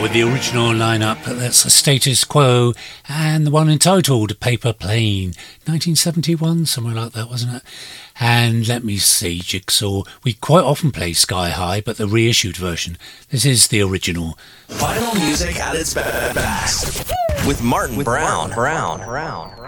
with the original lineup. That's the Status Quo and the one entitled Paper Plane, 1971, somewhere like that, wasn't it? And let me see, Jigsaw. We quite often play Sky High, but the reissued version. This is the original. Vinyl music at its best with Martin Brown.